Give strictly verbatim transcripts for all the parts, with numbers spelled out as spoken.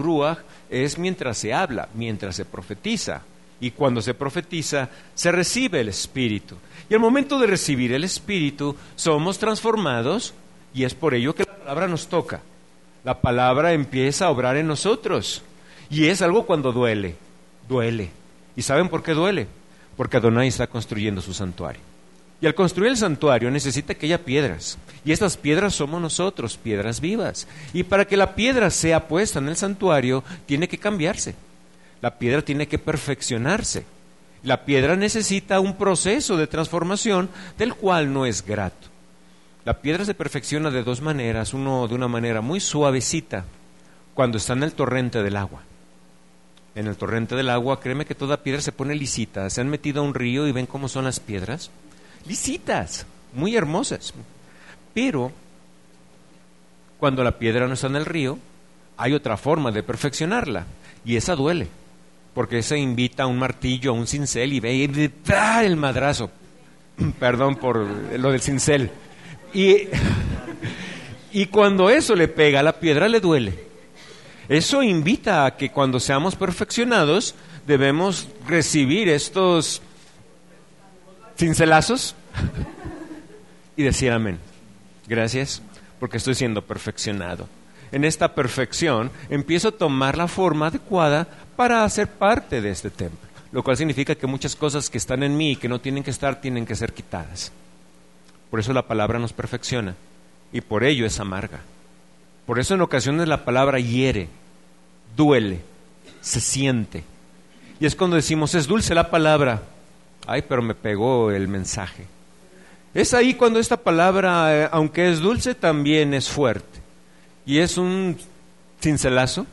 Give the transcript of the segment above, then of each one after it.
Ruach es mientras se habla, mientras se profetiza. Y cuando se profetiza, se recibe el Espíritu. Y al momento de recibir el Espíritu, somos transformados, y es por ello que la palabra nos toca. La palabra empieza a obrar en nosotros. Y es algo cuando duele, duele. ¿Y saben por qué duele? Porque Adonai está construyendo su santuario. Y al construir el santuario necesita que haya piedras. Y estas piedras somos nosotros, piedras vivas. Y para que la piedra sea puesta en el santuario, tiene que cambiarse. La piedra tiene que perfeccionarse. La piedra necesita un proceso de transformación del cual no es grato. La piedra se perfecciona de dos maneras. Uno de una manera muy suavecita, cuando está en el torrente del agua. En el torrente del agua, créeme que toda piedra se pone lisita. ¿Se han metido a un río y ven cómo son las piedras? Lisitas, muy hermosas. Pero cuando la piedra no está en el río, hay otra forma de perfeccionarla. Y esa duele. Porque esa invita a un martillo, a un cincel y ve y ¡ah! El madrazo. Perdón por lo del cincel. Y, y cuando eso le pega a la piedra, le duele. Eso invita a que cuando seamos perfeccionados, debemos recibir estos cincelazos y decir amén. Gracias, porque estoy siendo perfeccionado. En esta perfección empiezo a tomar la forma adecuada para hacer parte de este templo, lo cual significa que muchas cosas que están en mí y que no tienen que estar, tienen que ser quitadas. Por eso la palabra nos perfecciona y por ello es amarga. Por eso en ocasiones la palabra hiere, duele, se siente. Y es cuando decimos, es dulce la palabra. Ay, pero me pegó el mensaje. Es ahí cuando esta palabra, eh, aunque es dulce, también es fuerte. Y es un cincelazo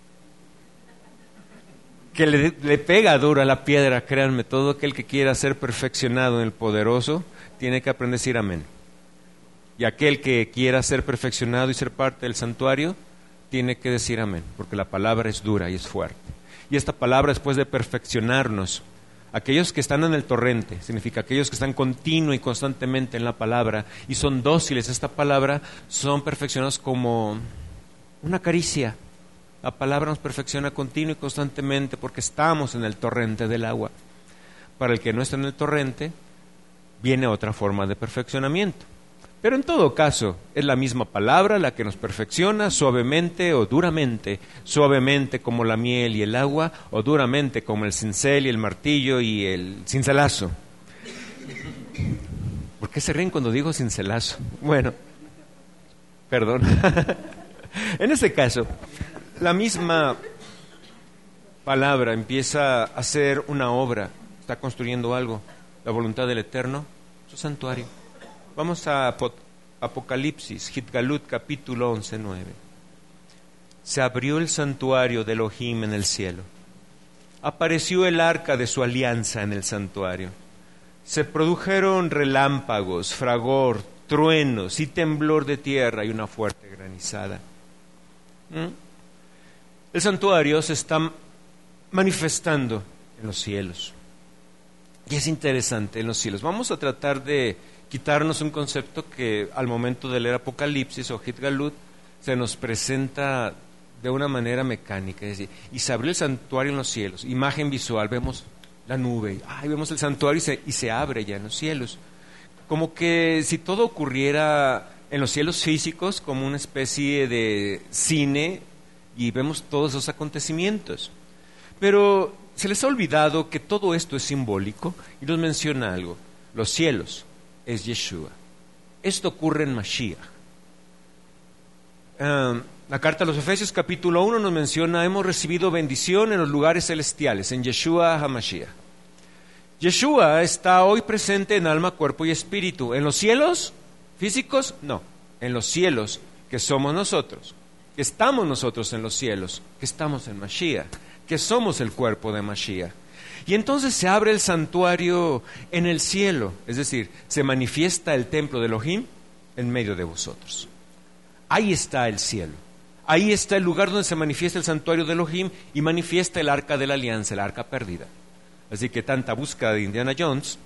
que le, le pega duro a la piedra. Créanme, todo aquel que quiera ser perfeccionado en el poderoso tiene que aprender a decir amén. Y aquel que quiera ser perfeccionado y ser parte del santuario tiene que decir amén, porque la palabra es dura y es fuerte. Y esta palabra, después de perfeccionarnos, aquellos que están en el torrente, significa aquellos que están continuo y constantemente en la palabra y son dóciles a esta palabra, son perfeccionados como una caricia. La palabra nos perfecciona continuo y constantemente porque estamos en el torrente del agua. Para el que no está en el torrente, viene otra forma de perfeccionamiento. Pero en todo caso, es la misma palabra la que nos perfecciona suavemente o duramente, suavemente como la miel y el agua, o duramente como el cincel y el martillo y el cincelazo. ¿Por qué se ríen cuando digo cincelazo? Bueno, perdón. En este caso, la misma palabra empieza a hacer una obra, está construyendo algo, la voluntad del Eterno, su santuario. Vamos a Apocalipsis, Gitgalut, capítulo once, nueve. Se abrió el santuario de Elohim en el cielo. Apareció el arca de su alianza en el santuario. Se produjeron relámpagos, fragor, truenos y temblor de tierra y una fuerte granizada. ¿Mm? El santuario se está manifestando en los cielos. Y es interesante en los cielos. Vamos a tratar de quitarnos un concepto que al momento de leer Apocalipsis o Gitgalut se nos presenta de una manera mecánica, es decir, y se abrió el santuario en los cielos, imagen visual, vemos la nube, ay, vemos el santuario y se, y se abre ya en los cielos, como que si todo ocurriera en los cielos físicos como una especie de cine y vemos todos esos acontecimientos, pero se les ha olvidado que todo esto es simbólico y nos menciona algo, los cielos es Yeshua. Esto ocurre en Mashiach. Uh, la carta a los Efesios capítulo uno nos menciona, hemos recibido bendición en los lugares celestiales, en Yeshua HaMashiach. Yeshua está hoy presente en alma, cuerpo y espíritu. ¿En los cielos físicos? No. En los cielos que somos nosotros, que estamos nosotros en los cielos, que estamos en Mashiach, que somos el cuerpo de Mashiach. Y entonces se abre el santuario en el cielo, es decir, se manifiesta el templo de Elohim en medio de vosotros. Ahí está el cielo, ahí está el lugar donde se manifiesta el santuario de Elohim y manifiesta el arca de la alianza, el arca perdida. Así que tanta búsqueda de Indiana Jones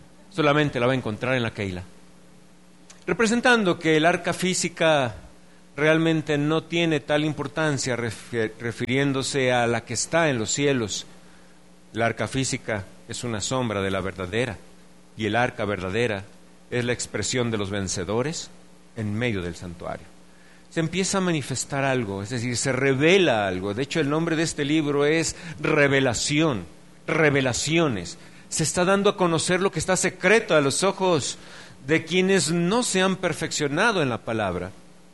solamente la va a encontrar en la Keila. Representando que el arca física realmente no tiene tal importancia refer- refiriéndose a la que está en los cielos. La arca física es una sombra de la verdadera, y el arca verdadera es la expresión de los vencedores en medio del santuario. Se empieza a manifestar algo, es decir, se revela algo. De hecho, el nombre de este libro es Revelación, Revelaciones. Se está dando a conocer lo que está secreto a los ojos de quienes no se han perfeccionado en la palabra.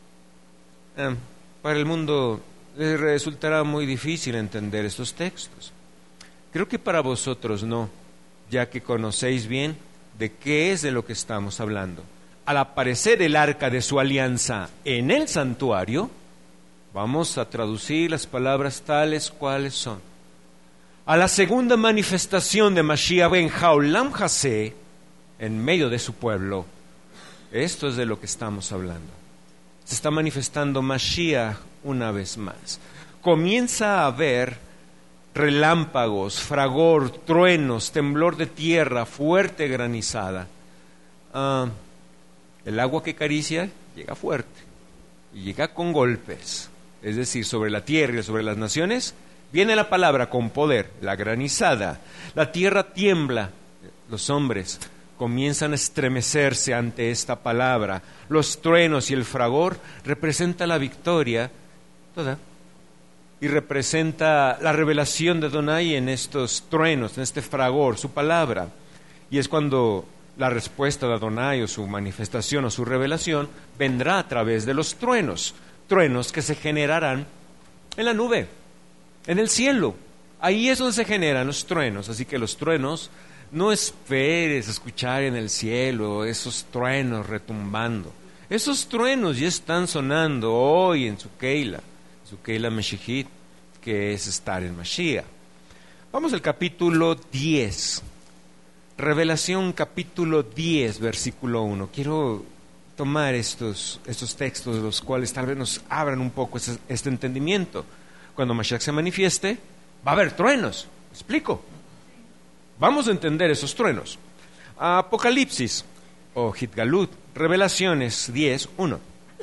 Eh, para el mundo les resultará muy difícil entender estos textos. Creo que para vosotros no, ya que conocéis bien de qué es de lo que estamos hablando. Al aparecer el arca de su alianza en el santuario, vamos a traducir las palabras tales cuales son. A la segunda manifestación de Mashiach ben Haolam Haseh, en medio de su pueblo, esto es de lo que estamos hablando. Se está manifestando Mashiach una vez más. Comienza a haber relámpagos, fragor, truenos, temblor de tierra, fuerte granizada. Uh, el agua que acaricia llega fuerte y llega con golpes, es decir, sobre la tierra y sobre las naciones viene la palabra con poder, la granizada. La tierra tiembla, los hombres comienzan a estremecerse ante esta palabra. Los truenos y el fragor representan la victoria toda y representa la revelación de Adonai en estos truenos, en este fragor, su palabra. Y es cuando la respuesta de Adonai o su manifestación o su revelación vendrá a través de los truenos, truenos que se generarán en la nube, en el cielo. Ahí es donde se generan los truenos, así que los truenos, no esperes escuchar en el cielo esos truenos retumbando. Esos truenos ya están sonando hoy en su Keila, su Keila Meshihit, que es estar en Mashiach. Vamos al capítulo diez. Revelación capítulo diez, versículo uno. Quiero tomar estos, estos textos, los cuales tal vez nos abran un poco este, este entendimiento. Cuando Mashiach se manifieste, va a haber truenos. ¿Me explico? Vamos a entender esos truenos. Apocalipsis, o Hitgalut, Revelaciones diez, uno.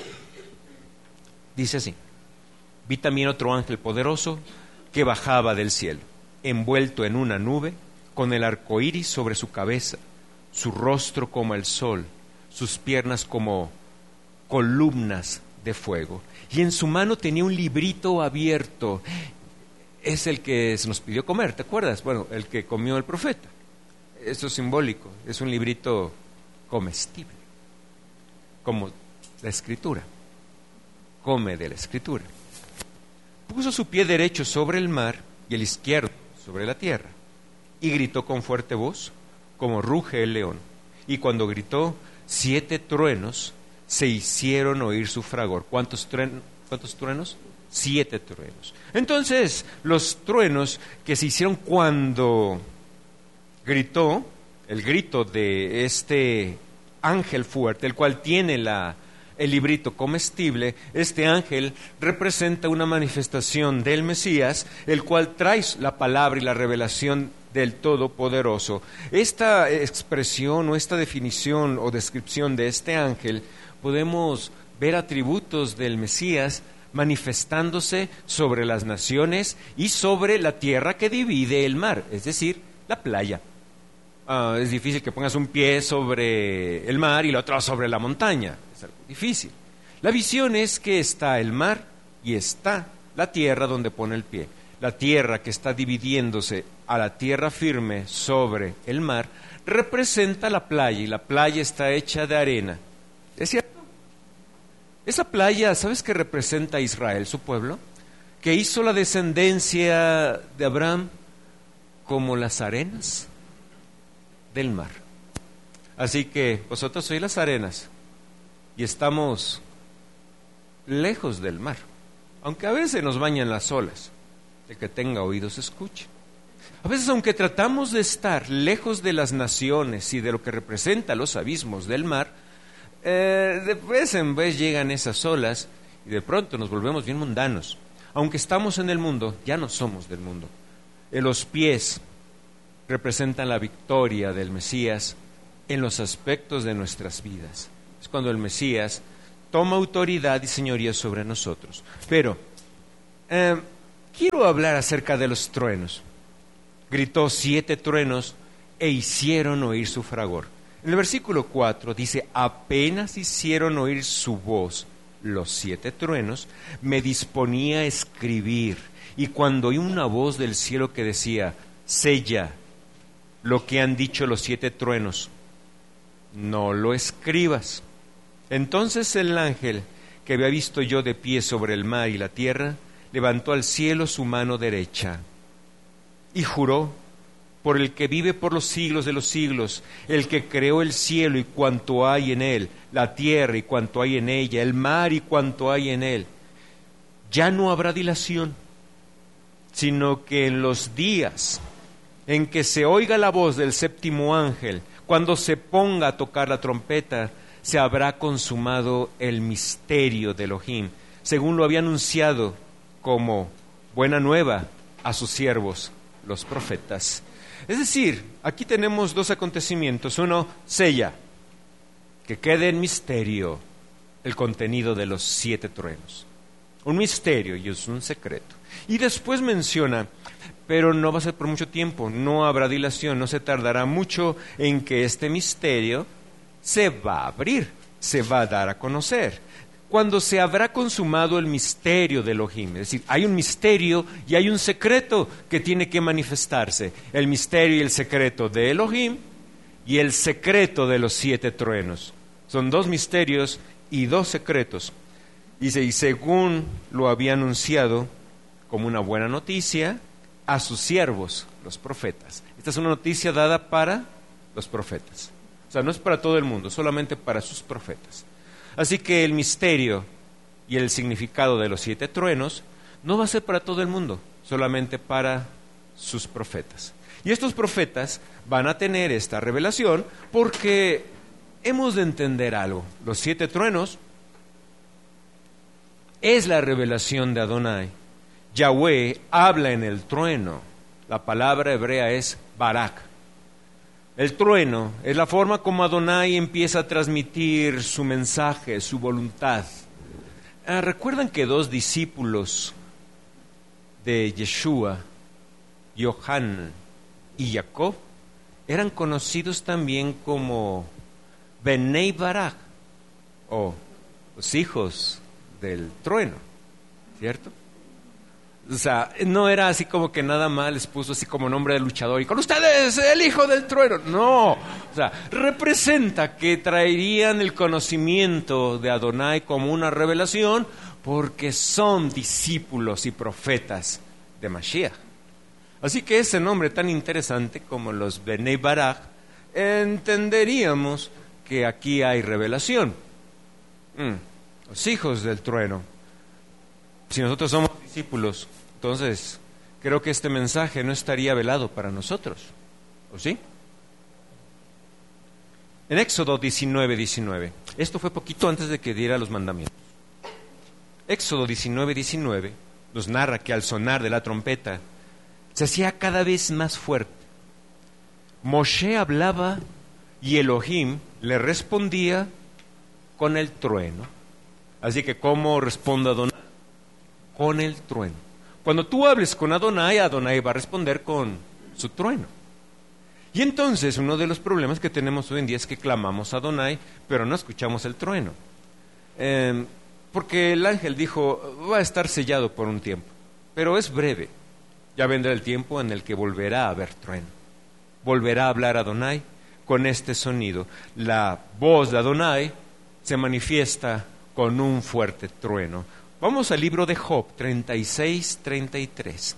Dice así. Vi también otro ángel poderoso que bajaba del cielo, envuelto en una nube, con el arco iris sobre su cabeza, su rostro como el sol, sus piernas como columnas de fuego. Y en su mano tenía un librito abierto. Es el que se nos pidió comer, ¿te acuerdas? Bueno, el que comió el profeta. Esto es simbólico, es un librito comestible, como la escritura. Come de la escritura. Puso su pie derecho sobre el mar y el izquierdo sobre la tierra. Y gritó con fuerte voz, como ruge el león. Y cuando gritó, siete truenos se hicieron oír su fragor. ¿Cuántos, tren, ¿cuántos truenos? Siete truenos. Entonces, los truenos que se hicieron cuando gritó, el grito de este ángel fuerte, el cual tiene la, el librito comestible, este ángel representa una manifestación del Mesías, el cual trae la palabra y la revelación del Todopoderoso. Esta expresión o esta definición o descripción de este ángel, podemos ver atributos del Mesías manifestándose sobre las naciones y sobre la tierra que divide el mar, es decir, la playa. Uh, es difícil que pongas un pie sobre el mar y el otro sobre la montaña, es algo difícil. La visión es que está el mar y está la tierra donde pone el pie. La tierra que está dividiéndose a la tierra firme sobre el mar representa la playa y la playa está hecha de arena. ¿Es cierto? Esa playa, ¿sabes qué representa a Israel, su pueblo? Que hizo la descendencia de Abraham como las arenas del mar. Así que vosotros sois las arenas y estamos lejos del mar, aunque a veces nos bañan las olas. El que tenga oídos escuche. A veces, aunque tratamos de estar lejos de las naciones y de lo que representa los abismos del mar, eh, de vez en vez llegan esas olas y de pronto nos volvemos bien mundanos. Aunque estamos en el mundo, ya no somos del mundo. En los pies representan la victoria del Mesías en los aspectos de nuestras vidas. Es cuando el Mesías toma autoridad y señoría sobre nosotros. Pero eh, quiero hablar acerca de los truenos. Gritó siete truenos e hicieron oír su fragor. En el versículo cuatro dice, apenas hicieron oír su voz los siete truenos, me disponía a escribir, y cuando oí una voz del cielo que decía, sella lo que han dicho los siete truenos, no lo escribas. Entonces el ángel que había visto yo de pie sobre el mar y la tierra, levantó al cielo su mano derecha y juró por el que vive por los siglos de los siglos, el que creó el cielo y cuanto hay en él, la tierra y cuanto hay en ella, el mar y cuanto hay en él, ya no habrá dilación, sino que en los días en que se oiga la voz del séptimo ángel, cuando se ponga a tocar la trompeta, se habrá consumado el misterio de Elohim, según lo había anunciado como buena nueva a sus siervos, los profetas. Es decir, aquí tenemos dos acontecimientos. Uno, sella, que quede en misterio el contenido de los siete truenos. Un misterio y es un secreto. Y después menciona, pero no va a ser por mucho tiempo, no habrá dilación, no se tardará mucho en que este misterio se va a abrir, se va a dar a conocer. Cuando se habrá consumado el misterio de Elohim, es decir, hay un misterio y hay un secreto que tiene que manifestarse. El misterio y el secreto de Elohim y el secreto de los siete truenos. Son dos misterios y dos secretos. Dice, y según lo había anunciado como una buena noticia a sus siervos, los profetas. Esta es una noticia dada para los profetas. O sea, no es para todo el mundo, solamente para sus profetas. Así que el misterio y el significado de los siete truenos no va a ser para todo el mundo, solamente para sus profetas. Y estos profetas van a tener esta revelación porque hemos de entender algo. Los siete truenos es la revelación de Adonai. Yahweh habla en el trueno. La palabra hebrea es barak. El trueno es la forma como Adonai empieza a transmitir su mensaje, su voluntad. Ah, ¿recuerdan que dos discípulos de Yeshua, Yohanan y Jacob, eran conocidos también como Benei Barak, o los hijos del trueno, ¿cierto? O sea, no era así como que nada más les puso así como nombre de luchador y con ustedes el hijo del trueno. No, o sea, representa que traerían el conocimiento de Adonai como una revelación porque son discípulos y profetas de Mashiach. Así que ese nombre tan interesante como los Benei Barak, entenderíamos que aquí hay revelación. Mm, los hijos del trueno. Si nosotros somos discípulos, entonces creo que este mensaje no estaría velado para nosotros, ¿o sí? En Éxodo diecinueve, diecinueve, esto fue poquito antes de que diera los mandamientos. Éxodo diecinueve, diecinueve nos narra que al sonar de la trompeta se hacía cada vez más fuerte. Moshe hablaba y Elohim le respondía con el trueno. Así que, ¿cómo responde Adonai? Con el trueno. Cuando tú hables con Adonai, Adonai va a responder con su trueno. Y entonces uno de los problemas que tenemos hoy en día es que clamamos a Adonai, pero no escuchamos el trueno. Eh, porque el ángel dijo, va a estar sellado por un tiempo, pero es breve. Ya vendrá el tiempo en el que volverá a haber trueno. Volverá a hablar Adonai con este sonido. La voz de Adonai se manifiesta con un fuerte trueno. Vamos al libro de Job treinta y seis, treinta y tres.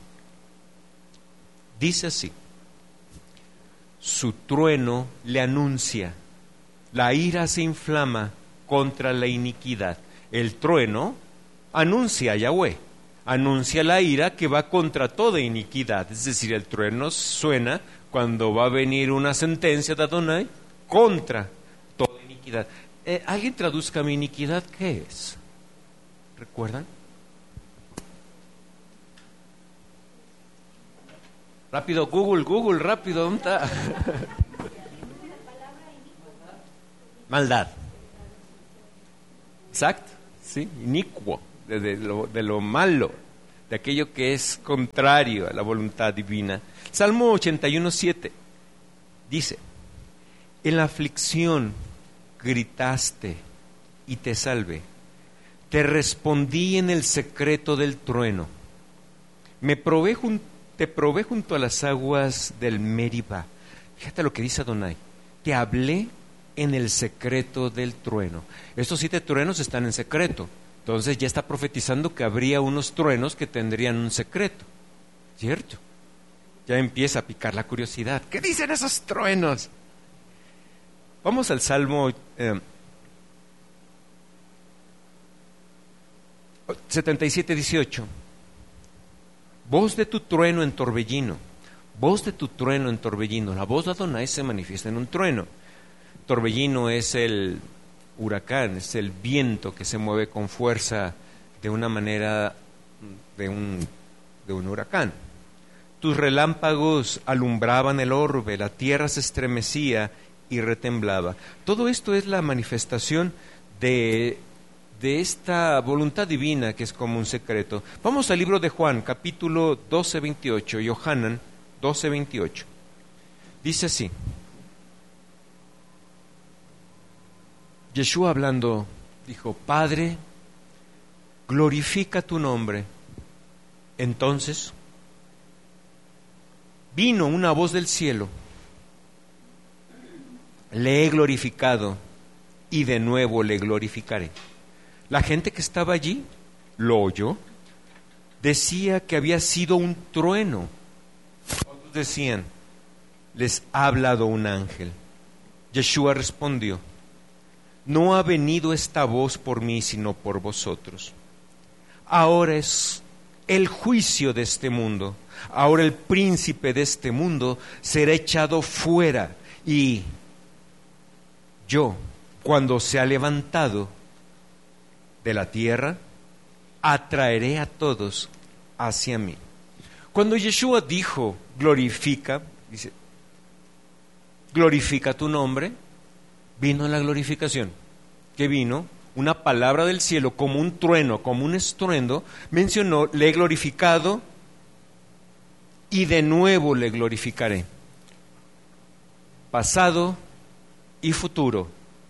Dice así: su trueno le anuncia, la ira se inflama contra la iniquidad. El trueno anuncia a Yahweh, anuncia la ira que va contra toda iniquidad. Es decir, el trueno suena cuando va a venir una sentencia de Adonai contra toda iniquidad. Eh, ¿Alguien traduzca mi iniquidad? ¿Qué es? ¿Recuerdan? Rápido, Google, Google, rápido, ¿dónde está? Maldad. exacto, sí, inicuo, de, de, lo, de lo malo, de aquello que es contrario a la voluntad divina. Salmo ochenta y uno, siete dice: en la aflicción gritaste y te salvé, te respondí en el secreto del trueno, me probé jun- te probé junto a las aguas del Meriba. Fíjate lo que dice Adonai: te hablé en el secreto del trueno. Estos siete truenos están en secreto. Entonces ya está profetizando que habría unos truenos que tendrían un secreto, ¿cierto? Ya empieza a picar la curiosidad. ¿Qué dicen esos truenos? Vamos al Salmo eh, setenta y siete, dieciocho. Voz de tu trueno en torbellino, voz de tu trueno en torbellino. La voz de Adonai se manifiesta en un trueno. Torbellino es el huracán, es el viento que se mueve con fuerza de una manera de un, de un huracán. Tus relámpagos alumbraban el orbe, la tierra se estremecía y retemblaba. Todo esto es la manifestación de, de esta voluntad divina que es como un secreto. Vamos al libro de Juan, capítulo doce, veintiocho, Yohanan doce, veintiocho. Dice así: Yeshua hablando dijo: Padre, glorifica tu nombre. Entonces vino una voz del cielo: le he glorificado y de nuevo le glorificaré. La gente que estaba allí lo oyó. Decía que había sido un trueno. Otros decían: les ha hablado un ángel. Yeshua respondió: no ha venido esta voz por mí, sino por vosotros. Ahora es el juicio de este mundo. Ahora el príncipe de este mundo será echado fuera. Y yo, cuando se ha levantado de la tierra, atraeré a todos hacia mí. Cuando Yeshua dijo glorifica, dice, glorifica tu nombre, vino la glorificación. ¿Qué vino? Una palabra del cielo, como un trueno, como un estruendo, mencionó: le he glorificado y de nuevo le glorificaré. Pasado y futuro.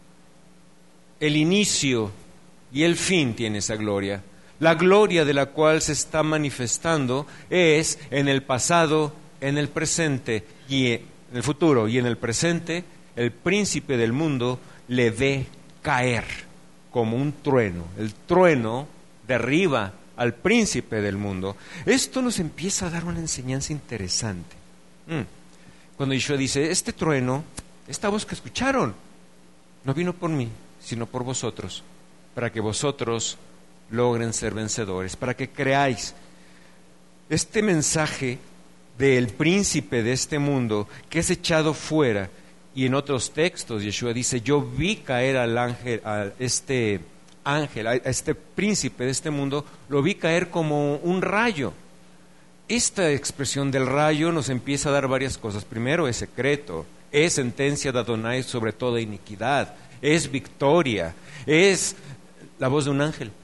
El inicio y el fin tiene esa gloria. La gloria de la cual se está manifestando es en el pasado, en el presente y en el futuro. Y en el presente, el príncipe del mundo le ve caer como un trueno. El trueno derriba al príncipe del mundo. Esto nos empieza a dar una enseñanza interesante. Cuando Yeshua dice: este trueno, esta voz que escucharon, no vino por mí, sino por vosotros, para que vosotros logren ser vencedores, para que creáis. Este mensaje del príncipe de este mundo que es echado fuera. Y en otros textos Yeshua dice: yo vi caer al ángel, a este ángel, a este príncipe de este mundo, lo vi caer como un rayo. Esta expresión del rayo nos empieza a dar varias cosas. Primero, es secreto, es sentencia de Adonai sobre toda iniquidad, es victoria, es la voz de un ángel.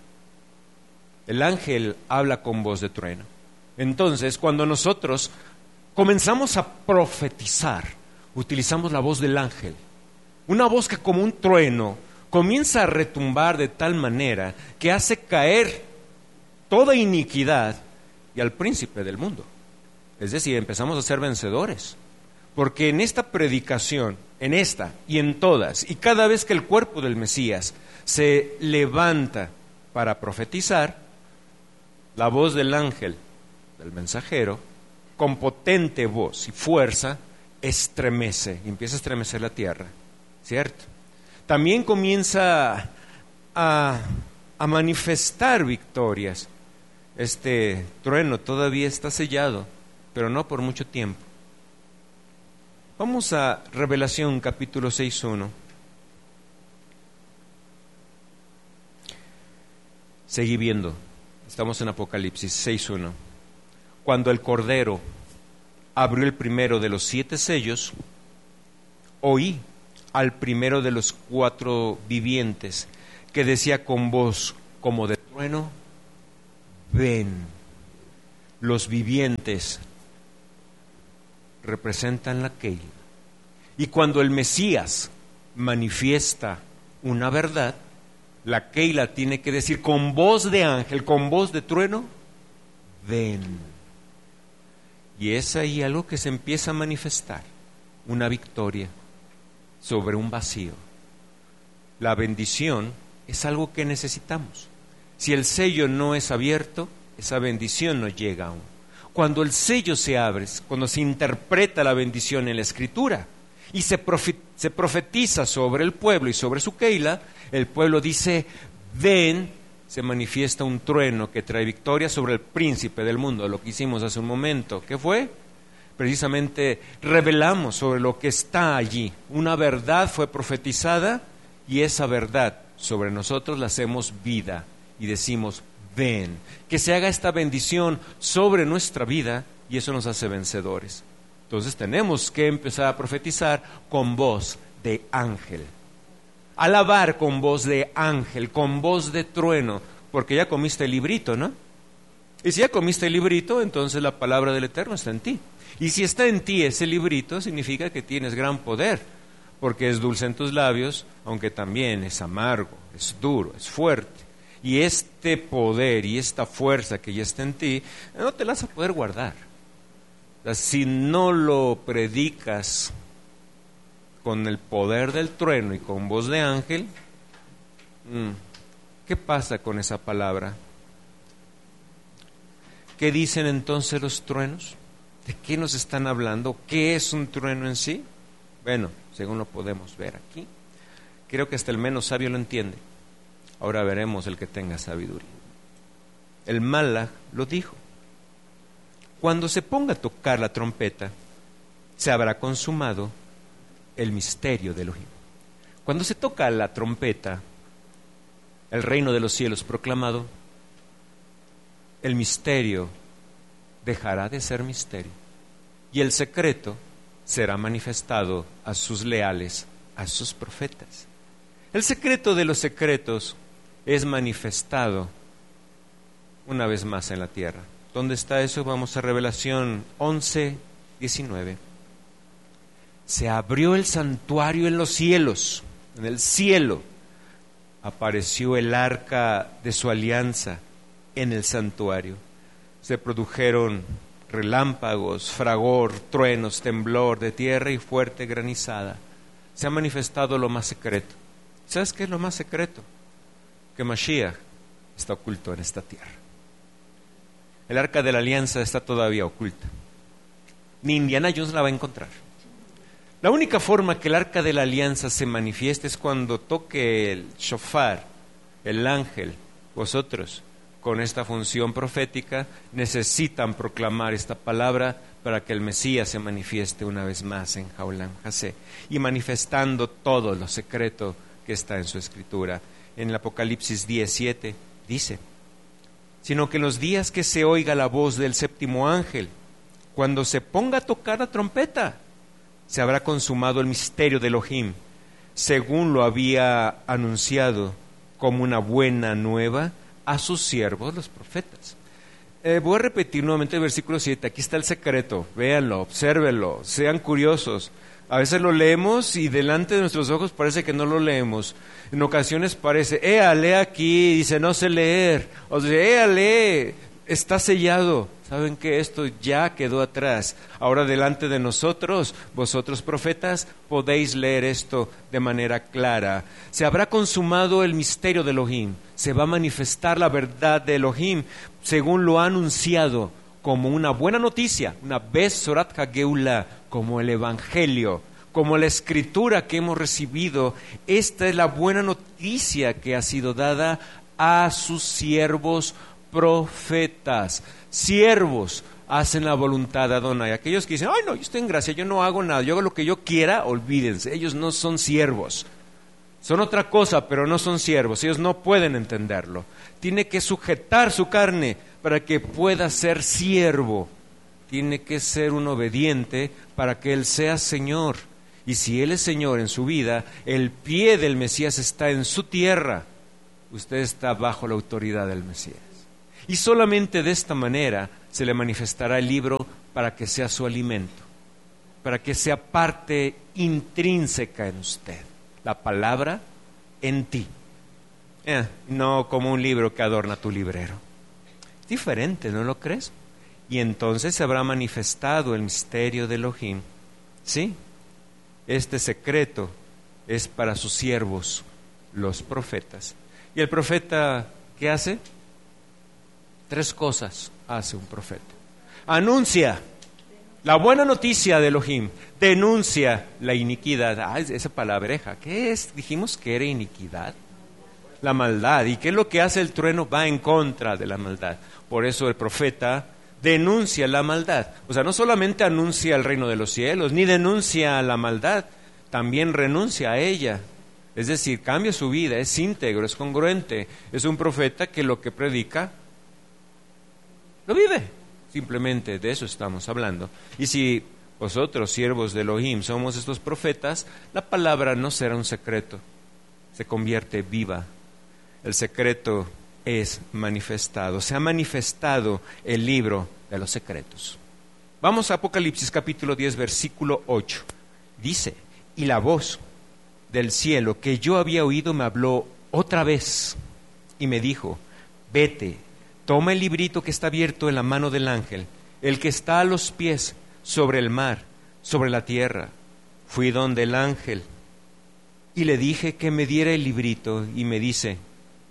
El ángel habla con voz de trueno. Entonces, cuando nosotros comenzamos a profetizar, utilizamos la voz del ángel, una voz que como un trueno comienza a retumbar de tal manera que hace caer toda iniquidad y al príncipe del mundo. Es decir, empezamos a ser vencedores, porque en esta predicación, en esta y en todas, y cada vez que el cuerpo del Mesías se levanta para profetizar, la voz del ángel, del mensajero, con potente voz y fuerza, estremece, empieza a estremecer la tierra, ¿cierto? También comienza a, a manifestar victorias. Este trueno todavía está sellado, pero no por mucho tiempo. Vamos a Revelación capítulo seis, uno. Seguí viendo, estamos en Apocalipsis seis, uno. Cuando el Cordero abrió el primero de los siete sellos, oí al primero de los cuatro vivientes que decía con voz como de trueno, ven. Los vivientes representan la Keila. Y cuando el Mesías manifiesta una verdad, la Keila tiene que decir con voz de ángel, con voz de trueno, ven. Y es ahí algo que se empieza a manifestar, una victoria sobre un vacío. La bendición es algo que necesitamos. Si el sello no es abierto, esa bendición no llega aún. Cuando el sello se abre, cuando se interpreta la bendición en la Escritura y se, profe- se profetiza sobre el pueblo y sobre su Keila, el pueblo dice, ven, se manifiesta un trueno que trae victoria sobre el príncipe del mundo, lo que hicimos hace un momento. ¿Qué fue? Precisamente revelamos sobre lo que está allí. Una verdad fue profetizada y esa verdad sobre nosotros la hacemos vida y decimos, ven, que se haga esta bendición sobre nuestra vida y eso nos hace vencedores. Entonces tenemos que empezar a profetizar con voz de ángel. Alabar con voz de ángel, con voz de trueno, porque ya comiste el librito, ¿no? Y si ya comiste el librito, entonces la palabra del Eterno está en ti. Y si está en ti ese librito, significa que tienes gran poder, porque es dulce en tus labios, aunque también es amargo, es duro, es fuerte. Y este poder y esta fuerza que ya está en ti, no te la vas a poder guardar. O sea, si no lo predicas con el poder del trueno y con voz de ángel, ¿qué pasa con esa palabra? ¿Qué dicen entonces los truenos? ¿De qué nos están hablando? ¿Qué es un trueno en sí? Bueno, según lo podemos ver aquí, creo que hasta el menos sabio lo entiende. Ahora veremos el que tenga sabiduría. El Malach lo dijo. Cuando se ponga a tocar la trompeta, se habrá consumado el misterio de Elohim. Cuando se toca la trompeta, el reino de los cielos proclamado, el misterio dejará de ser misterio y el secreto será manifestado a sus leales, a sus profetas. El secreto de los secretos es manifestado una vez más en la tierra. ¿Dónde está eso? Vamos a Revelación once, diecinueve. Se abrió el santuario en los cielos, en el cielo. Apareció el arca de su alianza en el santuario. Se produjeron relámpagos, fragor, truenos, temblor de tierra y fuerte granizada. Se ha manifestado lo más secreto. ¿Sabes qué es lo más secreto? Que Mashiach está oculto en esta tierra. El arca de la alianza está todavía oculta. Ni Indiana Jones la va a encontrar. La única forma que el arca de la alianza se manifieste es cuando toque el shofar, el ángel. Vosotros, con esta función profética, necesitan proclamar esta palabra para que el Mesías se manifieste una vez más en Jaulam Jasé y manifestando todo lo secreto que está en su escritura. En el Apocalipsis diez, siete dice, sino que en los días que se oiga la voz del séptimo ángel, cuando se ponga a tocar la trompeta, se habrá consumado el misterio de Elohim, según lo había anunciado como una buena nueva a sus siervos los profetas. Eh, voy a repetir nuevamente el versículo siete, aquí está el secreto, véanlo, obsérvenlo, sean curiosos. A veces lo leemos y delante de nuestros ojos parece que no lo leemos. En ocasiones parece, ea, lee aquí, dice no sé leer. O sea, ea, lee, está sellado. ¿Saben que esto ya quedó atrás? Ahora delante de nosotros, vosotros profetas, podéis leer esto de manera clara. Se habrá consumado el misterio de Elohim. Se va a manifestar la verdad de Elohim, según lo ha anunciado como una buena noticia, una Besorat HaGeula, como el Evangelio, como la Escritura que hemos recibido. Esta es la buena noticia que ha sido dada a sus siervos profetas. Siervos hacen la voluntad de Adonai. Aquellos que dicen, ay no, yo estoy en gracia, yo no hago nada, yo hago lo que yo quiera, olvídense, ellos no son siervos. Son otra cosa, pero no son siervos, ellos no pueden entenderlo. Tiene que sujetar su carne para que pueda ser siervo. Tiene que ser un obediente para que Él sea Señor. Y si Él es Señor en su vida, el pie del Mesías está en su tierra. usted está bajo la autoridad del Mesías. Y solamente de esta manera se le manifestará el libro para que sea su alimento, para que sea parte intrínseca en usted, la palabra en ti. Eh, no como un libro que adorna tu librero. Es diferente, ¿no lo crees? Y entonces se habrá manifestado el misterio de Elohim. ¿Sí? Este secreto es para sus siervos, los profetas. ¿Y el profeta qué hace? Tres cosas hace un profeta. Anuncia la buena noticia de Elohim, denuncia la iniquidad. Ah, esa palabreja, ¿qué es? Dijimos que era iniquidad. La maldad. ¿Y qué es lo que hace el trueno? Va en contra de la maldad. Por eso el profeta denuncia la maldad. O sea, no solamente anuncia el reino de los cielos, ni denuncia la maldad, también renuncia a ella. Es decir, cambia su vida, es íntegro, es congruente. Es un profeta que lo que predica lo vive. Simplemente de eso estamos hablando. Y si vosotros, siervos de Elohim, somos estos profetas, la palabra no será un secreto, se convierte viva. El secreto es manifestado. Se ha manifestado el libro de los secretos. Vamos a Apocalipsis capítulo diez, versículo ocho. Dice: y la voz del cielo que yo había oído me habló otra vez y me dijo: vete, toma el librito que está abierto en la mano del ángel, el que está a los pies sobre el mar, sobre la tierra. Fui donde el ángel y le dije que me diera el librito, y me dice: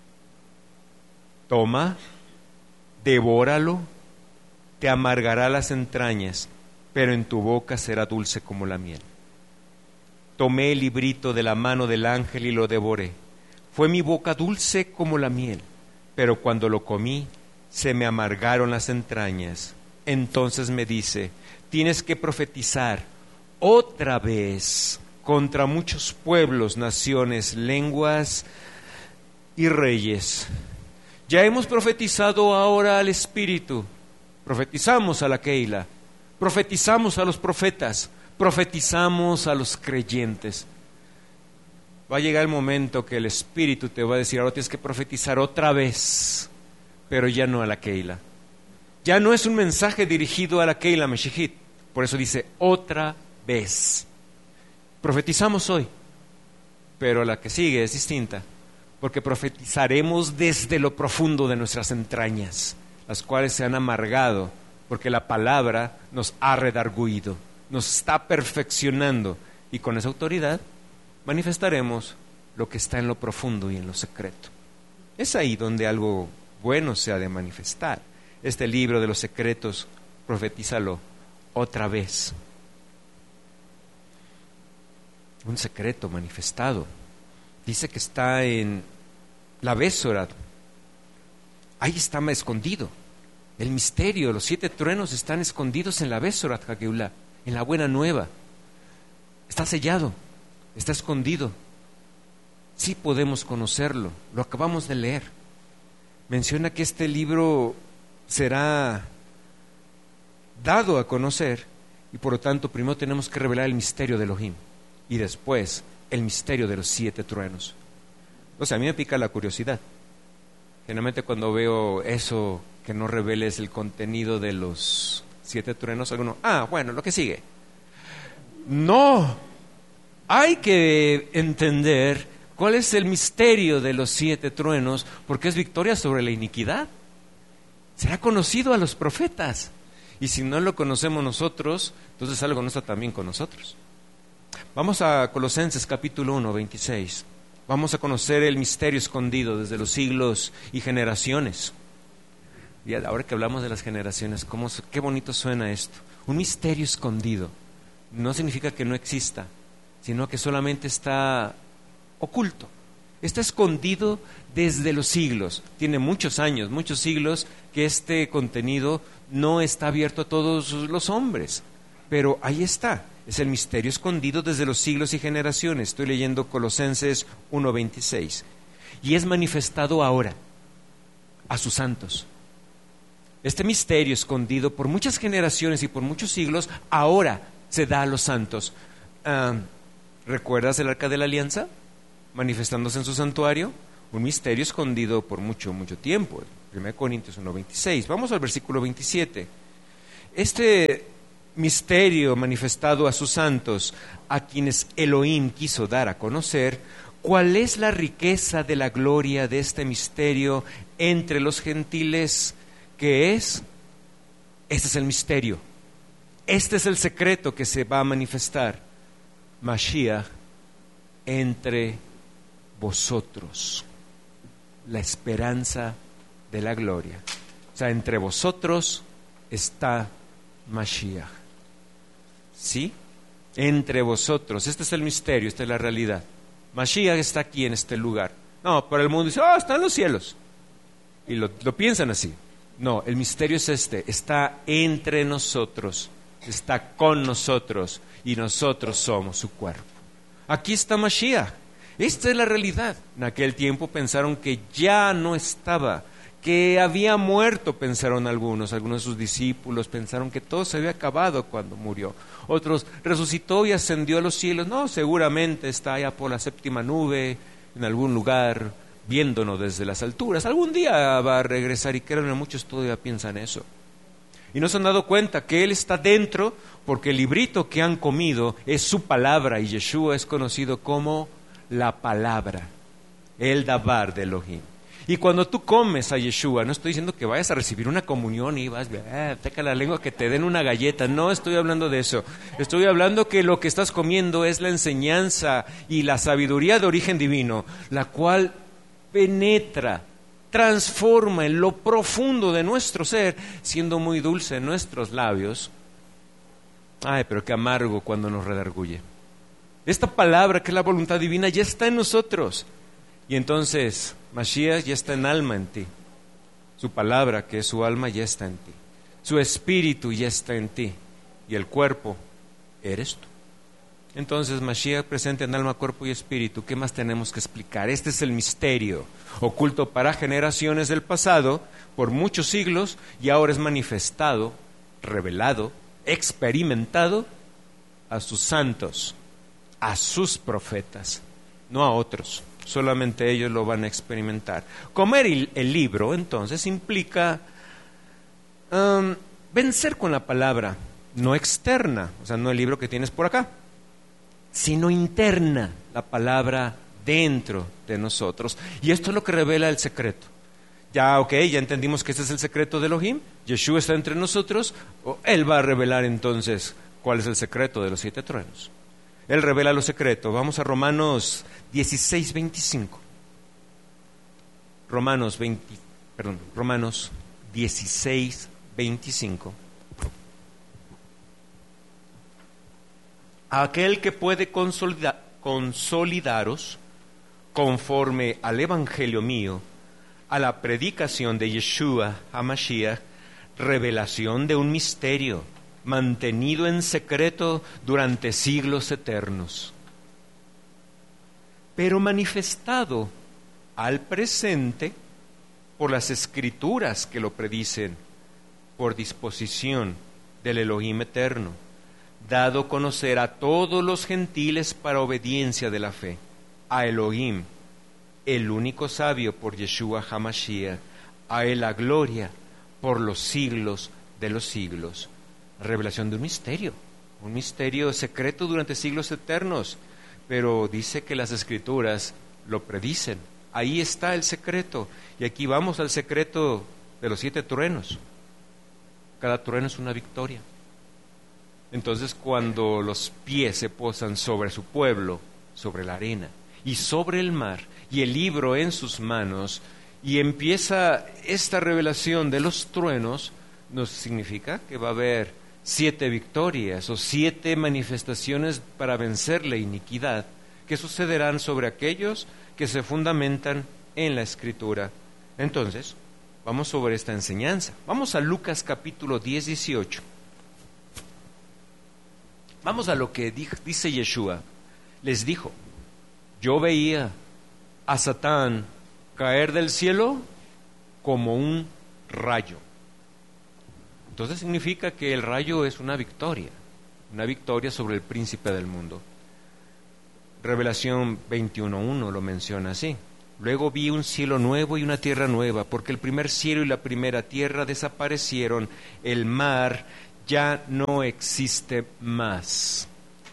toma, devóralo, te amargará las entrañas, pero en tu boca será dulce como la miel. Tomé el librito de la mano del ángel y lo devoré. Fue mi boca dulce como la miel, pero cuando lo comí, se me amargaron las entrañas. Entonces me dice: tienes que profetizar otra vez contra muchos pueblos, naciones, lenguas y reyes. Ya hemos profetizado ahora al Espíritu, profetizamos a la Keila, profetizamos a los profetas, profetizamos a los creyentes. Va a llegar el momento que el Espíritu te va a decir: ahora tienes que profetizar otra vez, pero ya no a la Keila. Ya no es un mensaje dirigido a la Keila Meshihit, por eso dice otra vez. Profetizamos hoy, pero la que sigue es distinta, porque profetizaremos desde lo profundo de nuestras entrañas, las cuales se han amargado, porque la palabra nos ha redarguido, nos está perfeccionando, y con esa autoridad manifestaremos lo que está en lo profundo y en lo secreto. Es ahí donde algo bueno se ha de manifestar. Este libro de los secretos, profetízalo otra vez. Un secreto manifestado. Dice que está en la Besorat. Ahí está escondido. El misterio, los siete truenos están escondidos en la Besorat Hageulah, en la buena nueva. Está sellado, está escondido. Sí podemos conocerlo, lo acabamos de leer. Menciona que este libro será dado a conocer, y por lo tanto primero tenemos que revelar el misterio de Elohim y después el misterio de los siete truenos. O sea, a mí me pica la curiosidad. Generalmente cuando veo eso, que no reveles el contenido de los siete truenos, alguno, ah, bueno, lo que sigue. No, hay que entender cuál es el misterio de los siete truenos, porque es victoria sobre la iniquidad. Será conocido a los profetas, y si no lo conocemos nosotros, entonces algo no está también con nosotros. Vamos a Colosenses capítulo uno, veintiséis. Vamos a conocer el misterio escondido desde los siglos y generaciones. Y ahora que hablamos de las generaciones, ¿cómo, qué bonito suena esto? Un misterio escondido. No significa que no exista, sino que solamente está oculto. Está escondido desde los siglos. Tiene muchos años, muchos siglos que este contenido no está abierto a todos los hombres. Pero ahí está. Es el misterio escondido desde los siglos y generaciones. Estoy leyendo Colosenses uno veintiséis. Y es manifestado ahora a sus santos. Este misterio escondido por muchas generaciones y por muchos siglos, ahora se da a los santos. Uh, ¿Recuerdas el Arca de la Alianza? Manifestándose en su santuario. un misterio escondido por mucho, mucho tiempo. primera Corintios uno veintiséis. Vamos al versículo veintisiete. Este misterio manifestado a sus santos, a quienes Elohim quiso dar a conocer, ¿cuál es la riqueza de la gloria de este misterio entre los gentiles? ¿Qué es? Este es el misterio. Este es el secreto que se va a manifestar. Mashiach entre vosotros. La esperanza de la gloria. O sea, entre vosotros está Mashiach. ¿Sí? Entre vosotros. Este es el misterio, esta es la realidad. Mashiach está aquí en este lugar. No, pero el mundo dice, oh, está en los cielos. Y lo, lo piensan así. No, el misterio es este. Está entre nosotros. Está con nosotros. Y nosotros somos su cuerpo. Aquí está Mashiach. Esta es la realidad. En aquel tiempo pensaron que ya no estaba, que había muerto, pensaron algunos, algunos de sus discípulos pensaron que todo se había acabado cuando murió. Otros, resucitó y ascendió a los cielos. No, seguramente está allá por la séptima nube, en algún lugar, viéndonos desde las alturas. Algún día va a regresar, y créanme, muchos todavía piensan eso. Y no se han dado cuenta que Él está dentro, porque el librito que han comido es su palabra, y Yeshua es conocido como la palabra, el Dabar de Elohim. Y cuando tú comes a Yeshua, no estoy diciendo que vayas a recibir una comunión y vas, ah, teca la lengua, que te den una galleta. No estoy hablando de eso. Estoy hablando que lo que estás comiendo es la enseñanza y la sabiduría de origen divino, la cual penetra, transforma en lo profundo de nuestro ser, siendo muy dulce en nuestros labios. Ay, pero qué amargo cuando nos redarguye. Esta palabra, que es la voluntad divina, ya está en nosotros. Y entonces, Mashiach ya está en alma en ti. Su palabra, que es su alma, ya está en ti. Su espíritu ya está en ti. Y el cuerpo, eres tú. Entonces, Mashiach presente en alma, cuerpo y espíritu. ¿Qué más tenemos que explicar? Este es el misterio, oculto para generaciones del pasado, por muchos siglos, y ahora es manifestado, revelado, experimentado a sus santos, a sus profetas, no a otros. Solamente ellos lo van a experimentar. Comer el, el libro, entonces, implica um, vencer con la palabra, no externa, o sea, no el libro que tienes por acá, sino interna, la palabra dentro de nosotros. Y esto es lo que revela el secreto. Ya, ok, ya entendimos que este es el secreto de Elohim. Yeshua está entre nosotros. Él va a revelar entonces cuál es el secreto de los siete truenos. Él revela los secretos. Vamos a Romanos dieciséis, veinticinco. Romanos veinte, perdón, Romanos dieciséis, veinticinco. Aquel que puede consolida, consolidaros conforme al evangelio mío, a la predicación de Yeshua HaMashiach, revelación de un misterio mantenido en secreto durante siglos eternos, pero manifestado al presente por las escrituras que lo predicen, por disposición del Elohim eterno, dado a conocer a todos los gentiles para obediencia de la fe, a Elohim, el único sabio, por Yeshua HaMashiach, a él la gloria por los siglos de los siglos. Revelación de un misterio, un misterio secreto durante siglos eternos, pero dice que las escrituras lo predicen. Ahí está el secreto, y aquí vamos al secreto de los siete truenos. Cada trueno es una victoria. Entonces, cuando los pies se posan sobre su pueblo, sobre la arena y sobre el mar, y el libro en sus manos, y empieza esta revelación de los truenos, nos significa que va a haber siete victorias o siete manifestaciones para vencer la iniquidad, que sucederán sobre aquellos que se fundamentan en la Escritura. Entonces, vamos sobre esta enseñanza. Vamos a Lucas capítulo diez, dieciocho. Vamos a lo que dice Yeshua. Les dijo: yo veía a Satán caer del cielo como un rayo. Entonces significa que el rayo es una victoria, una victoria sobre el príncipe del mundo. Revelación veintiuno uno lo menciona así. Luego vi un cielo nuevo y una tierra nueva, porque el primer cielo y la primera tierra desaparecieron, el mar ya no existe más.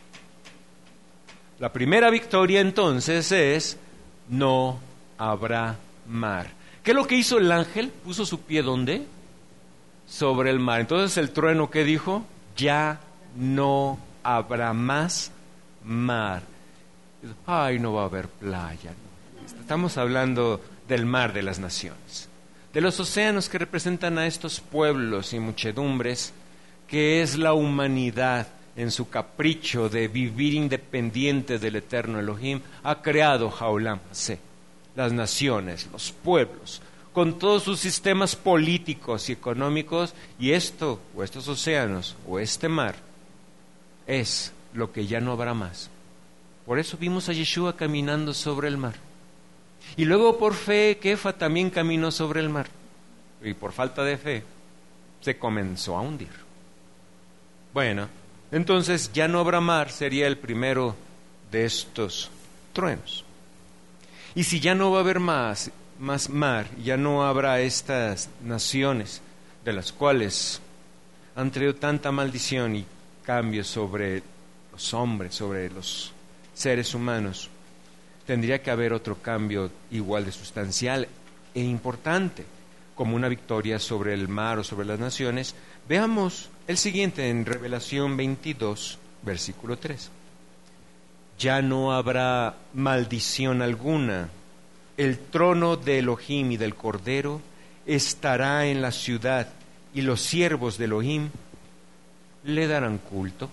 La primera victoria entonces es, no habrá mar. ¿Qué es lo que hizo el ángel? Puso su pie ¿dónde? Sobre el mar. Entonces el trueno, ¿qué dijo? Ya no habrá más mar. Ay, no va a haber playa. Estamos hablando del mar de las naciones, de los océanos que representan a estos pueblos y muchedumbres, que es la humanidad en su capricho de vivir independiente del eterno Elohim, ha creado Haolam Hazé, las naciones, los pueblos, con todos sus sistemas políticos y económicos, y esto, o estos océanos, o este mar, es lo que ya no habrá más. Por eso vimos a Yeshua caminando sobre el mar. Y luego por fe, Kefa también caminó sobre el mar. Y por falta de fe, se comenzó a hundir. Bueno, entonces ya no habrá mar, sería el primero de estos truenos. Y si ya no va a haber más, más mar, ya no habrá estas naciones de las cuales han traído tanta maldición y cambio sobre los hombres, sobre los seres humanos, tendría que haber otro cambio igual de sustancial e importante, como una victoria sobre el mar o sobre las naciones. Veamos el siguiente en Revelación veintidós, versículo tres. Ya no habrá maldición alguna. El trono de Elohim y del Cordero estará en la ciudad, y los siervos de Elohim le darán culto.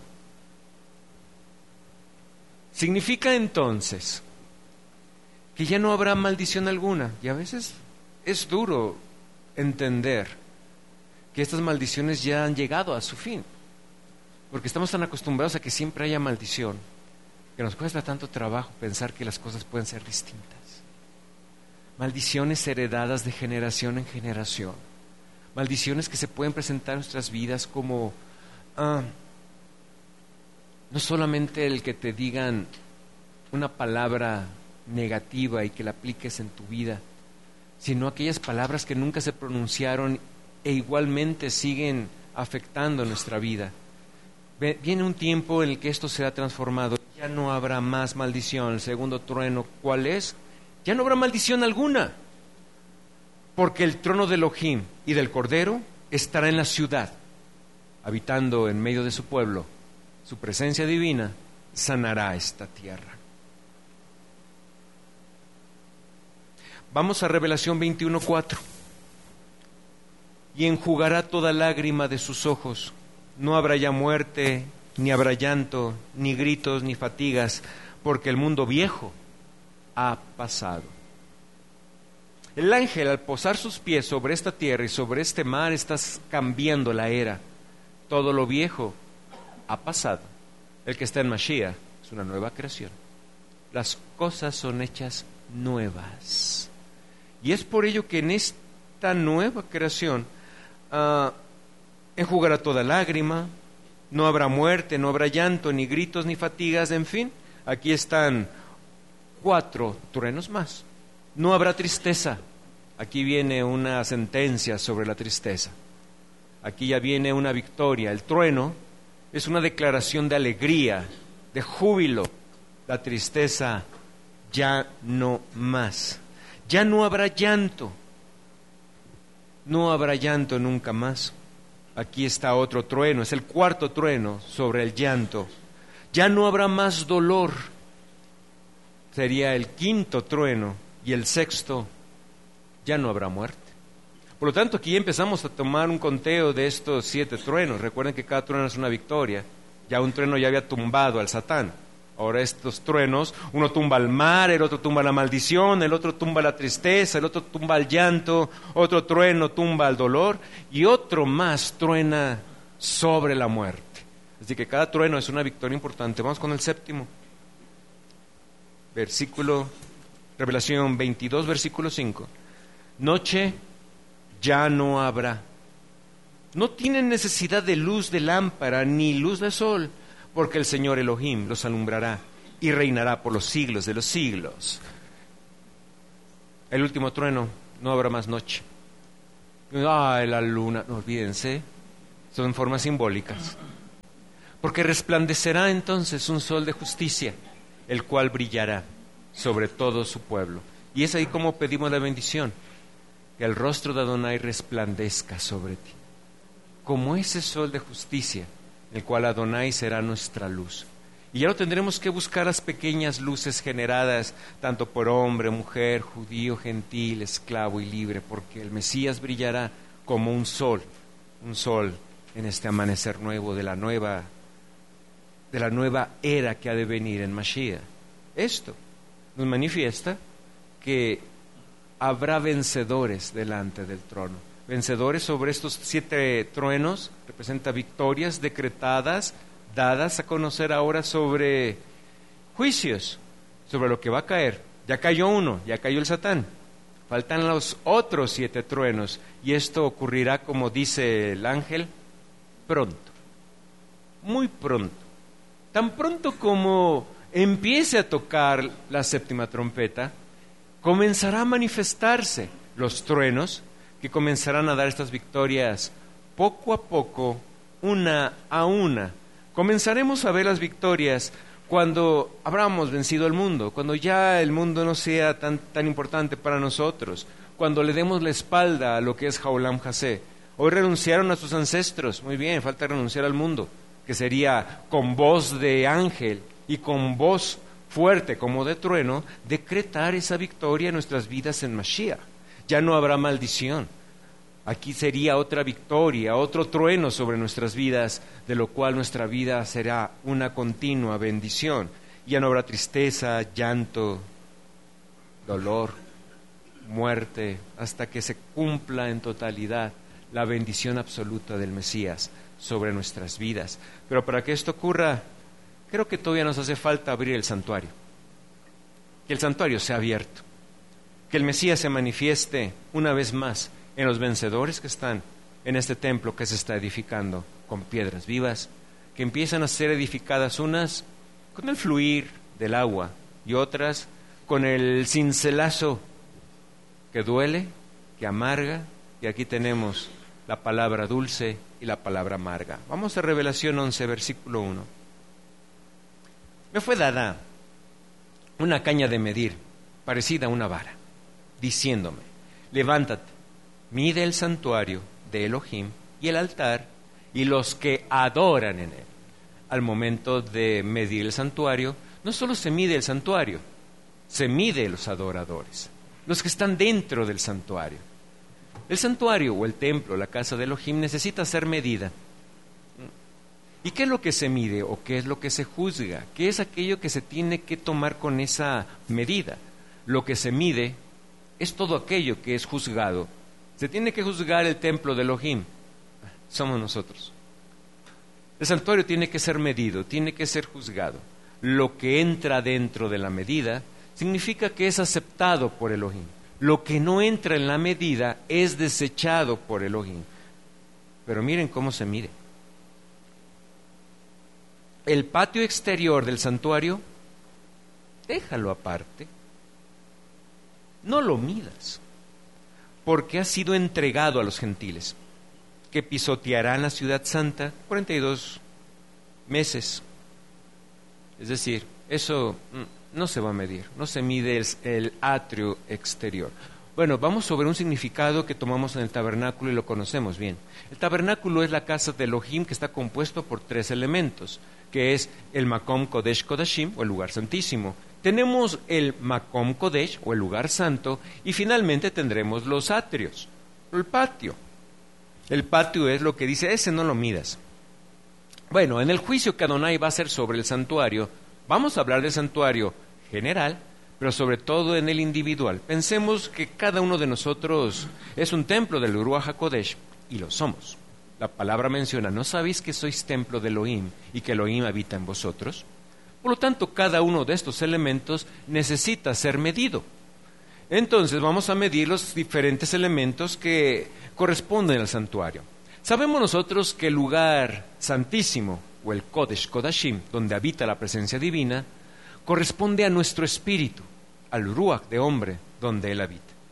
Significa entonces que ya no habrá maldición alguna. Y a veces es duro entender que estas maldiciones ya han llegado a su fin, porque estamos tan acostumbrados a que siempre haya maldición, que nos cuesta tanto trabajo pensar que las cosas pueden ser distintas. Maldiciones heredadas de generación en generación, maldiciones que se pueden presentar en nuestras vidas como ah, no solamente el que te digan una palabra negativa y que la apliques en tu vida, sino aquellas palabras que nunca se pronunciaron e igualmente siguen afectando nuestra vida. Viene un tiempo en el que esto será transformado, ya no habrá más maldición. El segundo trueno, ¿cuál es? Ya no habrá maldición alguna, porque el trono de Elohim y del Cordero estará en la ciudad, habitando en medio de su pueblo. Su presencia divina sanará esta tierra. Vamos a Revelación veintiuno cuatro. Y enjugará toda lágrima de sus ojos. No habrá ya muerte, ni habrá llanto, ni gritos, ni fatigas, porque el mundo viejo ha pasado. El ángel, al posar sus pies sobre esta tierra y sobre este mar, está cambiando la era. Todo lo viejo ha pasado. El que está en Mashiach es una nueva creación. Las cosas son hechas nuevas. Y es por ello que en esta nueva creación uh, enjugará toda lágrima, no habrá muerte, no habrá llanto, ni gritos, ni fatigas, en fin. Aquí están cuatro truenos más. No habrá tristeza. Aquí viene una sentencia sobre la tristeza. Aquí ya viene una victoria. El trueno es una declaración de alegría, de júbilo. La tristeza ya no más. Ya no habrá llanto. No habrá llanto nunca más. Aquí está otro trueno, es el cuarto trueno sobre el llanto. Ya no habrá más dolor. Sería el quinto trueno. Y el sexto, ya no habrá muerte. Por lo tanto, aquí empezamos a tomar un conteo de estos siete truenos. Recuerden que cada trueno es una victoria. Ya un trueno ya había tumbado al Satán. Ahora estos truenos, uno tumba al mar, el otro tumba la maldición, el otro tumba la tristeza, el otro tumba el llanto, otro trueno tumba el dolor y otro más truena sobre la muerte. Así que cada trueno es una victoria importante. Vamos con el séptimo. Versículo, Revelación veintidós, versículo cinco. Noche ya no habrá. No tienen necesidad de luz de lámpara ni luz de sol, porque el Señor Elohim los alumbrará y reinará por los siglos de los siglos. el último trueno, no habrá más noche. Ay, la luna, no olvídense, son formas simbólicas. Porque resplandecerá entonces un sol de justicia, el cual brillará sobre todo su pueblo. Y es ahí como pedimos la bendición, que el rostro de Adonai resplandezca sobre ti, como ese sol de justicia, el cual Adonai será nuestra luz. Y ya no tendremos que buscar las pequeñas luces generadas tanto por hombre, mujer, judío, gentil, esclavo y libre, porque el Mesías brillará como un sol, un sol en este amanecer nuevo de la nueva, de la nueva era que ha de venir en Mashiach. Esto nos manifiesta que habrá vencedores delante del trono. Vencedores sobre estos siete truenos, representa victorias decretadas, dadas a conocer ahora sobre juicios, sobre lo que va a caer. Ya cayó uno, ya cayó el Satán. Faltan los otros siete truenos, y esto ocurrirá, como dice el ángel, pronto, muy pronto. Tan pronto como empiece a tocar la séptima trompeta, comenzará a manifestarse los truenos que comenzarán a dar estas victorias poco a poco, una a una. Comenzaremos a ver las victorias cuando habramos vencido al mundo, cuando ya el mundo no sea tan, tan importante para nosotros, cuando le demos la espalda a lo que es Haolam Hasé. Hoy renunciaron a sus ancestros, muy bien, falta renunciar al mundo, que sería con voz de ángel y con voz fuerte como de trueno, decretar esa victoria en nuestras vidas en Mashiach. Ya no habrá maldición. Aquí sería otra victoria, otro trueno sobre nuestras vidas, de lo cual nuestra vida será una continua bendición. Ya no habrá tristeza, llanto, dolor, muerte, hasta que se cumpla en totalidad la bendición absoluta del Mesías sobre nuestras vidas. Pero para que esto ocurra, creo que todavía nos hace falta abrir el santuario. Que el santuario sea abierto. Que el Mesías se manifieste una vez más en los vencedores que están en este templo que se está edificando con piedras vivas, que empiezan a ser edificadas unas con el fluir del agua y otras con el cincelazo que duele, que amarga, y aquí tenemos la palabra dulce y la palabra amarga. Vamos a Revelación once, versículo uno. Me fue dada una caña de medir, parecida a una vara, diciéndome, levántate, mide el santuario de Elohim y el altar y los que adoran en él. Al momento de medir el santuario, no solo se mide el santuario, se mide los adoradores, los que están dentro del santuario. El santuario o el templo, la casa de Elohim, necesita ser medida. ¿Y qué es lo que se mide o qué es lo que se juzga? ¿Qué es aquello que se tiene que tomar con esa medida? Lo que se mide es todo aquello que es juzgado. Se tiene que juzgar el templo de Elohim. Somos nosotros. El santuario tiene que ser medido, tiene que ser juzgado. Lo que entra dentro de la medida significa que es aceptado por Elohim. Lo que no entra en la medida es desechado por Elohim. Pero miren cómo se mide. El patio exterior del santuario, déjalo aparte. No lo midas, porque ha sido entregado a los gentiles, que pisotearán la ciudad santa cuarenta y dos meses. Es decir, eso no se va a medir, no se mide el, el atrio exterior. Bueno, vamos sobre un significado que tomamos en el tabernáculo y lo conocemos bien. El tabernáculo es la casa de Elohim, que está compuesto por tres elementos, que es el Makom Kodesh Kodashim, o el lugar santísimo. Tenemos el Makom Kodesh, o el lugar santo, y finalmente tendremos los atrios, el patio. El patio es lo que dice, ese no lo midas. Bueno, en el juicio que Adonai va a hacer sobre el santuario, vamos a hablar del santuario general, pero sobre todo en el individual. Pensemos que cada uno de nosotros es un templo del Ruach HaKodesh, y lo somos. La palabra menciona, ¿no sabéis que sois templo de Elohim y que Elohim habita en vosotros? Por lo tanto, cada uno de estos elementos necesita ser medido. Entonces vamos a medir los diferentes elementos que corresponden al santuario. Sabemos nosotros que el lugar santísimo, o el Kodesh Kodashim, donde habita la presencia divina, corresponde a nuestro espíritu, al Ruach de hombre, donde él habita.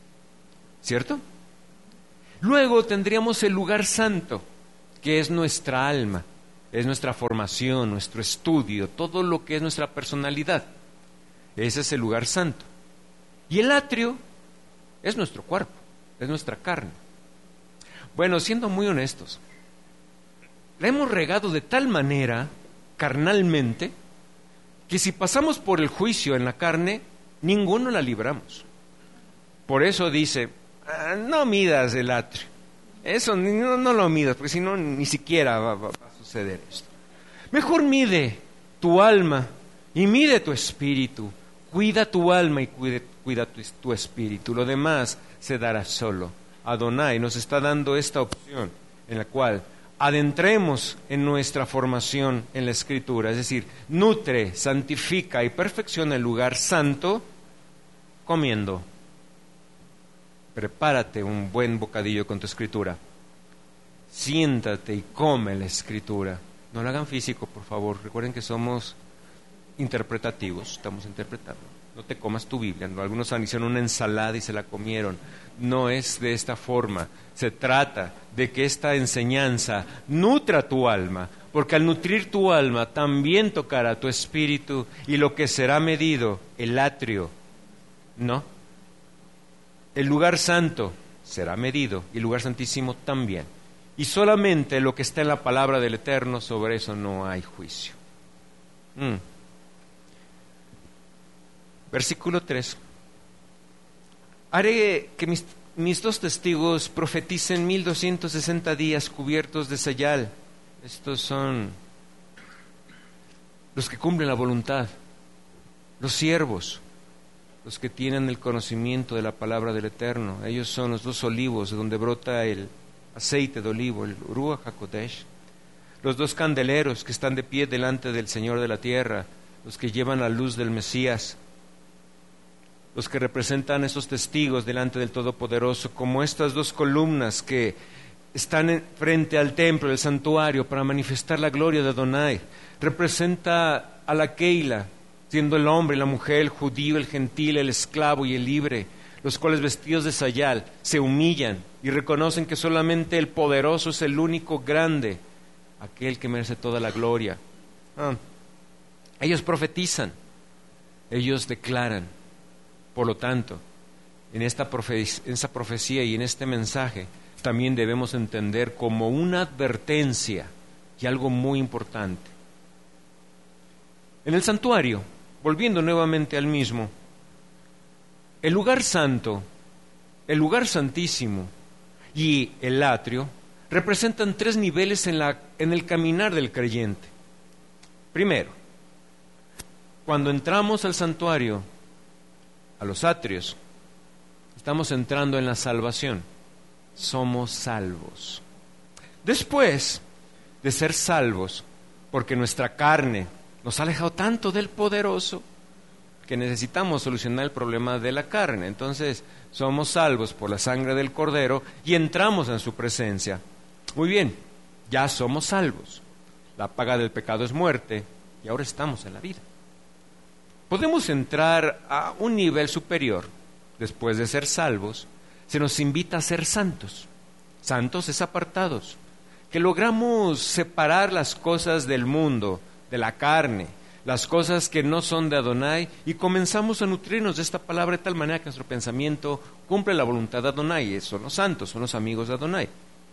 ¿cierto? Luego tendríamos el lugar santo, que es nuestra alma, es nuestra formación, nuestro estudio, todo lo que es nuestra personalidad. Ese es el lugar santo. Y el atrio es nuestro cuerpo, es nuestra carne. Bueno, siendo muy honestos, la hemos regado de tal manera, carnalmente, que si pasamos por el juicio en la carne, ninguno la libramos. Por eso dice, ah, no midas el atrio. Eso no, no lo midas, porque si no, ni siquiera va, va, va a suceder esto. Mejor mide tu alma y mide tu espíritu. Cuida tu alma y cuide, cuida tu, tu espíritu. Lo demás se dará solo. Adonai nos está dando esta opción en la cual adentremos en nuestra formación en la Escritura. Es decir, nutre, santifica y perfecciona el lugar santo comiendo. Prepárate un buen bocadillo con tu Escritura. Siéntate y come la Escritura. No lo hagan físico, por favor. Recuerden que somos interpretativos, estamos interpretando. No te comas tu Biblia. ¿No? Algunos han hicieron una ensalada y se la comieron. No es de esta forma. Se trata de que esta enseñanza nutra tu alma, porque al nutrir tu alma también tocará tu espíritu, y lo que será medido, el atrio, ¿no? El lugar santo será medido y el lugar santísimo también. Y solamente lo que está en la palabra del Eterno, sobre eso no hay juicio. Mm. Versículo tres. Haré que mis, mis dos testigos profeticen mil doscientos sesenta días cubiertos de sayal. Estos son los que cumplen la voluntad, los siervos, los que tienen el conocimiento de la palabra del Eterno. Ellos son los dos olivos de donde brota el aceite de olivo, el Ruach HaKodesh. Los dos candeleros que están de pie delante del Señor de la tierra, los que llevan la luz del Mesías, los que representan esos testigos delante del Todopoderoso, como estas dos columnas que están en, frente al templo, del santuario, para manifestar la gloria de Adonai. Representa a la Keila, siendo el hombre, la mujer, el judío, el gentil, el esclavo y el libre, los cuales vestidos de sayal se humillan y reconocen que solamente el poderoso es el único grande, aquel que merece toda la gloria. Ah. Ellos profetizan, ellos declaran. Por lo tanto, en esta, profe- en esta profecía y en este mensaje también debemos entender como una advertencia y algo muy importante. En el santuario, volviendo nuevamente al mismo, el lugar santo, el lugar santísimo y el atrio representan tres niveles en, la, en el caminar del creyente. Primero, cuando entramos al santuario, a los atrios, estamos entrando en la salvación. Somos salvos. Después de ser salvos, porque nuestra carne nos ha alejado tanto del poderoso, que necesitamos solucionar el problema de la carne. Entonces, somos salvos por la sangre del Cordero y entramos en su presencia. Muy bien, ya somos salvos. La paga del pecado es muerte y ahora estamos en la vida. Podemos entrar a un nivel superior. Después de ser salvos, se nos invita a ser santos. Santos es apartados, que logramos separar las cosas del mundo, de la carne, las cosas que no son de Adonai, y comenzamos a nutrirnos de esta palabra de tal manera que nuestro pensamiento cumple la voluntad de Adonai. Son los santos, son los amigos de Adonai.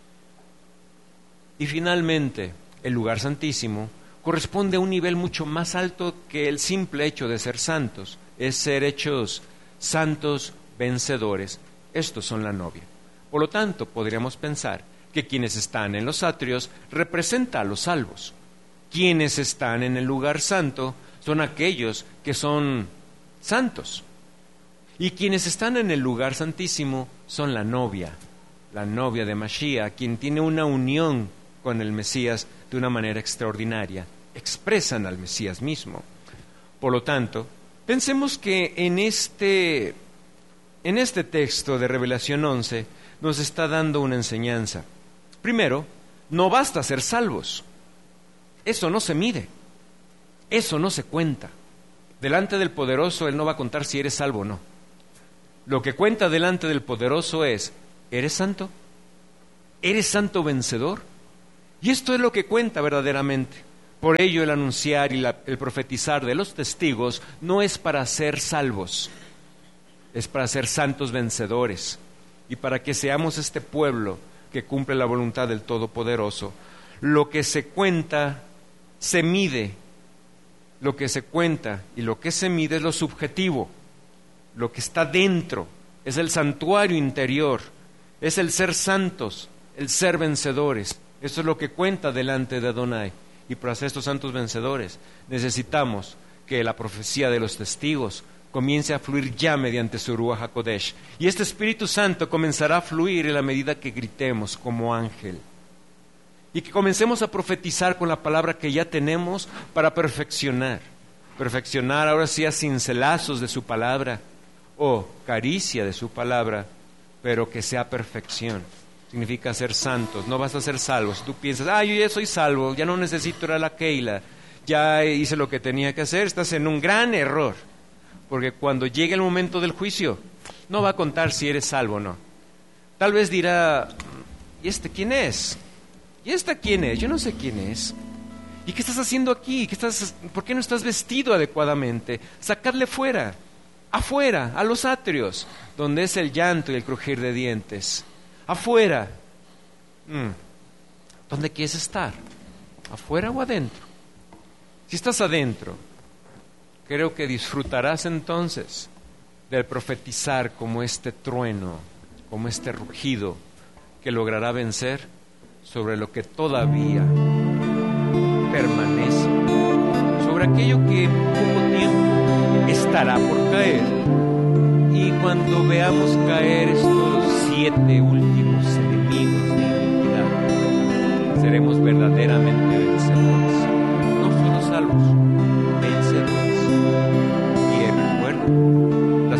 Y finalmente, el lugar santísimo corresponde a un nivel mucho más alto que el simple hecho de ser santos, es ser hechos santos vencedores. Estos son la novia. Por lo tanto, podríamos pensar que quienes están en los atrios representan a los salvos. Quienes están en el lugar santo son aquellos que son santos. Y quienes están en el lugar santísimo son la novia, la novia de Mashiach, quien tiene una unión con el Mesías de una manera extraordinaria. Expresan al Mesías mismo. Por lo tanto, pensemos que en este, en este texto de Revelación once nos está dando una enseñanza. Primero, no basta ser salvos. Eso no se mide. Eso no se cuenta. Delante del poderoso, Él no va a contar si eres salvo o no. Lo que cuenta delante del poderoso es, ¿eres santo? ¿Eres santo vencedor? Y esto es lo que cuenta verdaderamente. Por ello el anunciar y la, el profetizar de los testigos no es para ser salvos, es para ser santos vencedores y para que seamos este pueblo que cumple la voluntad del Todopoderoso. Lo que se cuenta se mide, lo que se cuenta y lo que se mide es lo subjetivo, lo que está dentro, es el santuario interior, es el ser santos, el ser vencedores. Eso es lo que cuenta delante de Adonai. Y para ser estos santos vencedores necesitamos que la profecía de los testigos comience a fluir ya mediante su Ruach HaKodesh. Y este Espíritu Santo comenzará a fluir en la medida que gritemos como ángel. Y que comencemos a profetizar con la palabra que ya tenemos para perfeccionar. Perfeccionar ahora sí a cincelazos de su palabra o caricia de su palabra, pero que sea perfección. Significa ser santos, no vas a ser salvos. Tú piensas, ah, yo ya soy salvo, ya no necesito ir a la Keila, ya hice lo que tenía que hacer. Estás en un gran error, porque cuando llegue el momento del juicio, no va a contar si eres salvo o no. Tal vez dirá, ¿y este quién es? ¿Y esta quién es? Yo no sé quién es. ¿Y qué estás haciendo aquí? ¿Qué estás, ¿Por qué no estás vestido adecuadamente? Sacadle fuera, afuera, a los atrios, donde es el llanto y el crujir de dientes. Afuera. Mm. ¿Dónde quieres estar? ¿Afuera o adentro? Si estás adentro, creo que disfrutarás entonces del profetizar como este trueno, como este rugido que logrará vencer sobre lo que todavía permanece, sobre aquello que en poco tiempo estará por caer. Y cuando veamos caer estos siete últimos enemigos de iniquidad, seremos verdaderamente vencedores, no solo salvos,